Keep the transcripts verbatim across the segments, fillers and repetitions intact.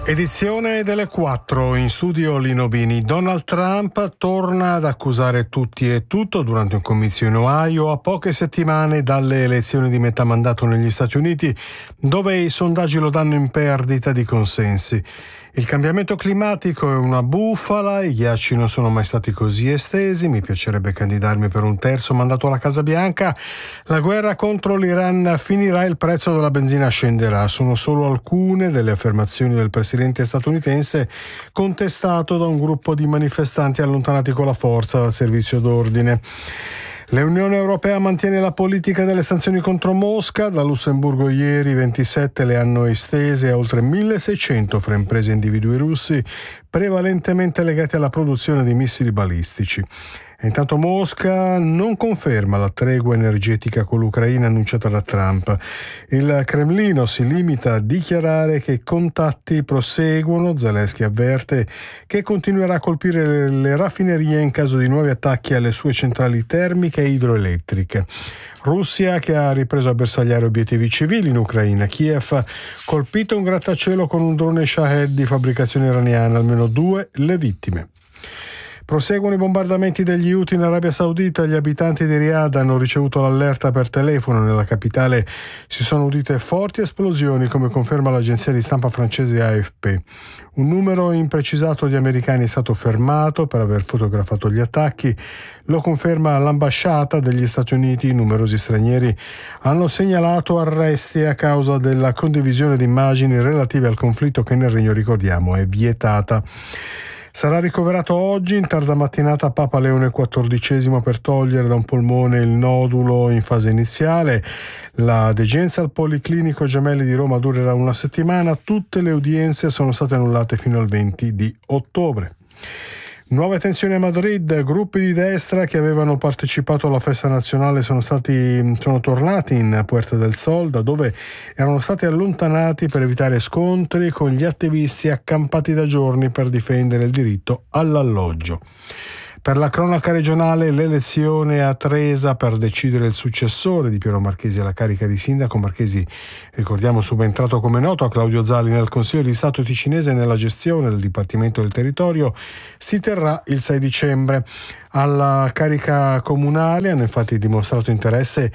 Edizione delle quattro, in studio Lino Bini. Donald Trump torna ad accusare tutti e tutto durante un comizio in Ohio a poche settimane dalle elezioni di metà mandato negli Stati Uniti, dove i sondaggi lo danno in perdita di consensi. Il cambiamento climatico è una bufala, i ghiacci non sono mai stati così estesi, mi piacerebbe candidarmi per un terzo mandato alla Casa Bianca, la guerra contro l'Iran finirà, il prezzo della benzina scenderà. Sono solo alcune delle affermazioni del presidente statunitense, contestato da un gruppo di manifestanti allontanati con la forza dal servizio d'ordine. L'Unione Europea mantiene la politica delle sanzioni contro Mosca. Da Lussemburgo ieri ventisette le hanno estese a oltre milleseicento fra imprese e individui russi, prevalentemente legati alla produzione di missili balistici. E intanto Mosca non conferma la tregua energetica con l'Ucraina annunciata da Trump. Il Cremlino si limita a dichiarare che i contatti proseguono. Zelensky avverte che continuerà a colpire le raffinerie in caso di nuovi attacchi alle sue centrali termiche e idroelettriche. Russia che ha ripreso a bersagliare obiettivi civili in Ucraina. Kiev colpito un grattacielo con un drone Shahed di fabbricazione iraniana, almeno due le vittime. Proseguono i bombardamenti degli Houthi in Arabia Saudita. Gli abitanti di Riyadh hanno ricevuto l'allerta per telefono. Nella capitale si sono udite forti esplosioni, come conferma l'agenzia di stampa francese A F P. Un numero imprecisato di americani è stato fermato per aver fotografato gli attacchi. Lo conferma l'ambasciata degli Stati Uniti. Numerosi stranieri hanno segnalato arresti a causa della condivisione di immagini relative al conflitto che nel regno, ricordiamo, è vietata. Sarà ricoverato oggi in tarda mattinata Papa Leone quattordicesimo per togliere da un polmone il nodulo in fase iniziale. La degenza al Policlinico Gemelli di Roma durerà una settimana. Tutte le udienze sono state annullate fino al venti di ottobre. Nuove tensioni a Madrid. Gruppi di destra che avevano partecipato alla festa nazionale sono stati sono tornati in Puerta del Sol, da dove erano stati allontanati per evitare scontri con gli attivisti accampati da giorni per difendere il diritto all'alloggio. Per la cronaca regionale, l'elezione a Tresa per decidere il successore di Piero Marchesi alla carica di sindaco. Marchesi, ricordiamo, subentrato come noto a Claudio Zali nel Consiglio di Stato ticinese nella gestione del Dipartimento del Territorio, si terrà il sei dicembre. Alla carica comunale hanno infatti dimostrato interesse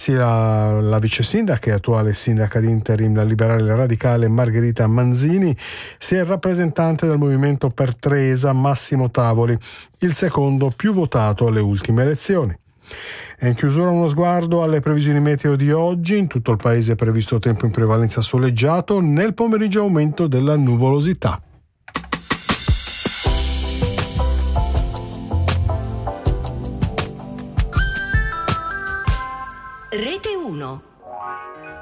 sia la vice sindaca e attuale sindaca di interim, la liberale radicale Margherita Manzini, sia il rappresentante del Movimento per Tresa Massimo Tavoli, il secondo più votato alle ultime elezioni. E in chiusura uno sguardo alle previsioni meteo di oggi. In tutto il paese è previsto tempo in prevalenza soleggiato, nel pomeriggio aumento della nuvolosità. Rete uno.